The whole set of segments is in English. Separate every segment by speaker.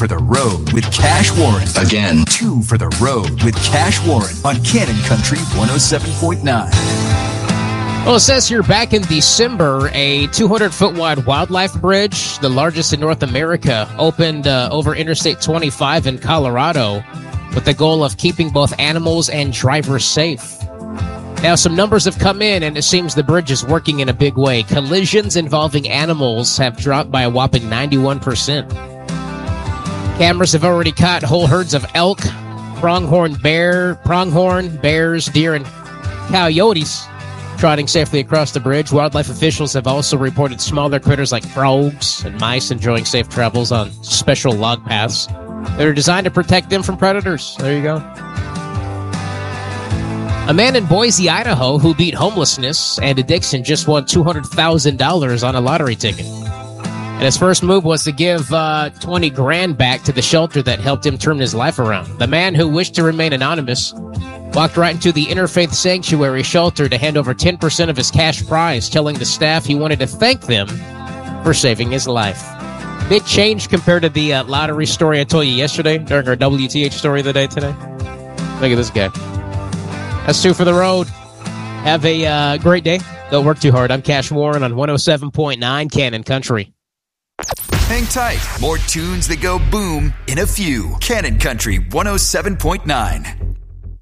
Speaker 1: for the road with Cash Warren.
Speaker 2: Again.
Speaker 1: 2 for the road with Cash Warren on Cannon Country 107.9.
Speaker 3: Well, it says here back in December, a 200-foot wide wildlife bridge, the largest in North America, opened over Interstate 25 in Colorado with the goal of keeping both animals and drivers safe. Now, some numbers have come in, and it seems the bridge is working in a big way. Collisions involving animals have dropped by a whopping 91%. Cameras have already caught whole herds of elk, pronghorn, bears, deer, and coyotes trotting safely across the bridge. Wildlife officials have also reported smaller critters like frogs and mice enjoying safe travels on special log paths that are designed to protect them from predators. There you go. A man in Boise, Idaho, who beat homelessness and addiction just won $200,000 on a lottery ticket. And his first move was to give 20 grand back to the shelter that helped him turn his life around. The man, who wished to remain anonymous, walked right into the Interfaith Sanctuary shelter to hand over 10% of his cash prize, telling the staff he wanted to thank them for saving his life. Big change compared to the lottery story I told you yesterday during our WTH story of the day today. Look at this guy. That's 2 for the road. Have a great day. Don't work too hard. I'm Cash Warren on 107.9 Cannon Country.
Speaker 1: Hang tight. More tunes that go boom in a few. Cannon Country 107.9.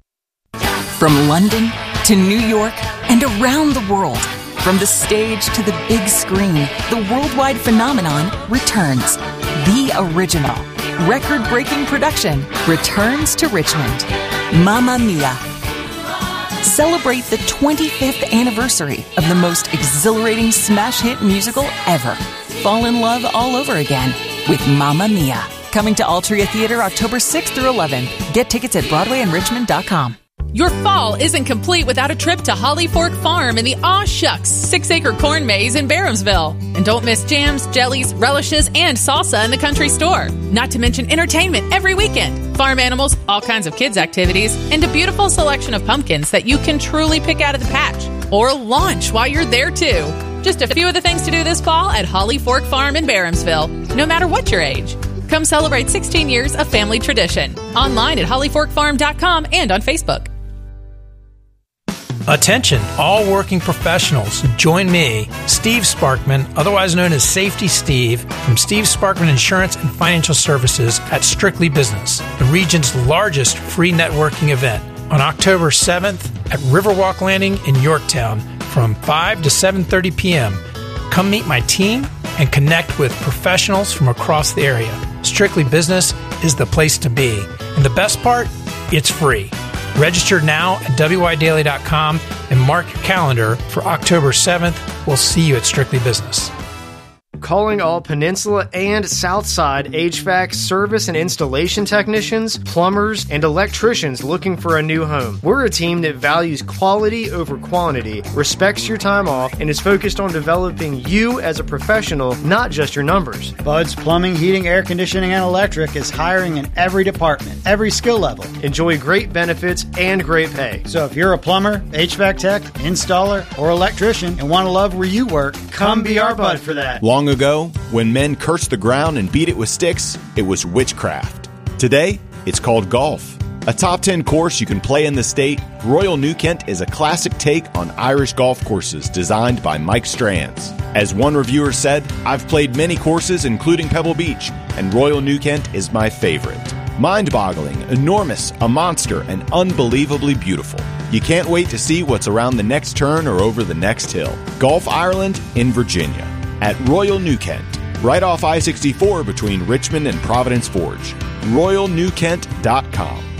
Speaker 4: From London to New York and around the world, from the stage to the big screen, the worldwide phenomenon returns. The original, record-breaking production returns to Richmond. Mamma Mia! Celebrate the 25th anniversary of the most exhilarating smash hit musical ever. Fall in love all over again with Mamma Mia. Coming to Altria Theater October 6th through 11th. Get tickets at BroadwayandRichmond.com.
Speaker 5: Your fall isn't complete without a trip to Holly Fork Farm in the Aw Shucks 6-acre corn maze in Barhamsville. And don't miss jams, jellies, relishes, and salsa in the country store. Not to mention entertainment every weekend, farm animals, all kinds of kids' activities, and a beautiful selection of pumpkins that you can truly pick out of the patch. Or launch while you're there, too. Just a few of the things to do this fall at Holly Fork Farm in Barhamsville, no matter what your age. Come celebrate 16 years of family tradition. Online at hollyforkfarm.com and on Facebook.
Speaker 6: Attention, all working professionals. Join me, Steve Sparkman, otherwise known as Safety Steve, from Steve Sparkman Insurance and Financial Services at Strictly Business, the region's largest free networking event, on October 7th at Riverwalk Landing in Yorktown from 5 to 7:30 p.m. Come meet my team and connect with professionals from across the area. Strictly Business is the place to be. And the best part? It's free. Register now at WYDaily.com and mark your calendar for October 7th. We'll see you at Strictly Business.
Speaker 7: Calling all Peninsula and Southside HVAC service and installation technicians, plumbers, and electricians looking for a new home. We're a team that values quality over quantity, respects your time off, and is focused on developing you as a professional, not just your numbers.
Speaker 8: Bud's Plumbing, Heating, Air Conditioning, and Electric is hiring in every department, every skill level.
Speaker 7: Enjoy great benefits and great pay.
Speaker 8: So if you're a plumber, HVAC tech, installer, or electrician and want to love where you work, come be our Bud for that.
Speaker 9: Long ago, when men cursed the ground and beat it with sticks, it was witchcraft. Today, it's called golf. A top 10 course you can play in the state, Royal New Kent is a classic take on Irish golf courses designed by Mike Strands. As one reviewer said, I've played many courses including Pebble Beach, and Royal New Kent is my favorite. Mind-boggling, enormous, a monster, and unbelievably beautiful. You can't wait to see what's around the next turn or over the next hill. Golf Ireland in Virginia. At Royal New Kent, right off I-64 between Richmond and Providence Forge. RoyalNewKent.com.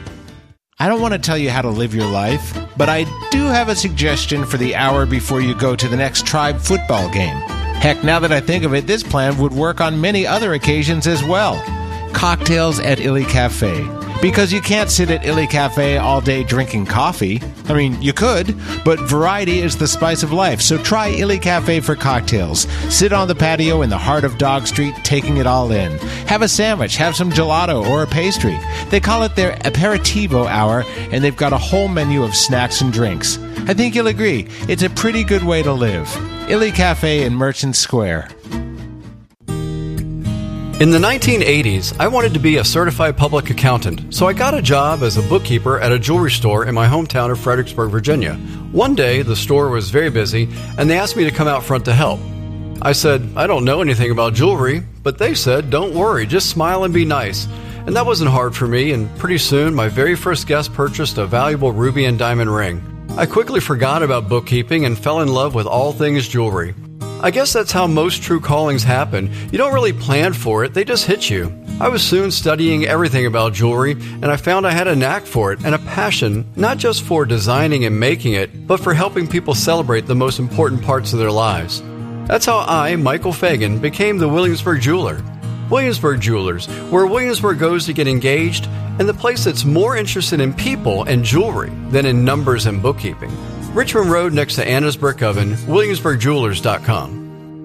Speaker 10: I don't want to tell you how to live your life, but I do have a suggestion for the hour before you go to the next Tribe football game. Heck, now that I think of it, this plan would work on many other occasions as well. Cocktails at Illy Cafe. Because you can't sit at Illy Cafe all day drinking coffee. I mean, you could, but variety is the spice of life. So try Illy Cafe for cocktails. Sit on the patio in the heart of Dog Street, taking it all in. Have a sandwich, have some gelato or a pastry. They call it their aperitivo hour, and they've got a whole menu of snacks and drinks. I think you'll agree, it's a pretty good way to live. Illy Cafe in Merchant Square.
Speaker 2: In the 1980s, I wanted to be a certified public accountant, so I got a job as a bookkeeper at a jewelry store in my hometown of Fredericksburg, Virginia. One day, the store was very busy, and they asked me to come out front to help. I said, I don't know anything about jewelry, but they said, don't worry, just smile and be nice. And that wasn't hard for me, and pretty soon, my very first guest purchased a valuable ruby and diamond ring. I quickly forgot about bookkeeping and fell in love with all things jewelry. I guess that's how most true callings happen. You don't really plan for it, they just hit you. I was soon studying everything about jewelry, and I found I had a knack for it and a passion, not just for designing and making it, but for helping people celebrate the most important parts of their lives. That's how I, Michael Fagan, became the Williamsburg Jeweler. Williamsburg Jewelers, where Williamsburg goes to get engaged, and the place that's more interested in people and jewelry than in numbers and bookkeeping. Richmond Road next to Anna's Brick Oven, WilliamsburgJewelers.com.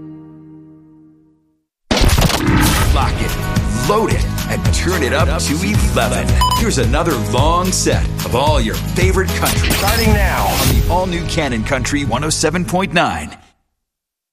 Speaker 1: Lock it, load it, and turn it up to 11. Here's another long set of all your favorite country.
Speaker 11: Starting now
Speaker 1: on the all-new Cannon Country 107.9.